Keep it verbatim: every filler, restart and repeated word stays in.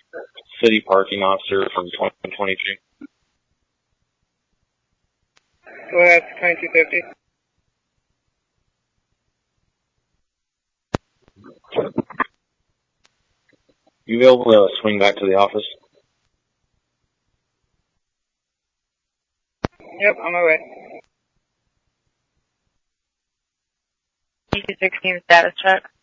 City parking officer from twenty twenty-two. Go ahead, twenty-two fifty. You able to swing back to the office? Yep, on my way. twenty-two sixteen status check.